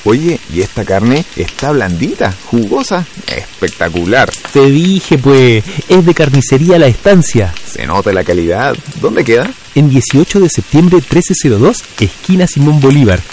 Oye, ¿y esta carne está blandita, jugosa? Espectacular. Te dije, pues, es de Carnicería La Estancia. Se nota la calidad. ¿Dónde queda? En 18 de septiembre 1302, esquina Simón Bolívar.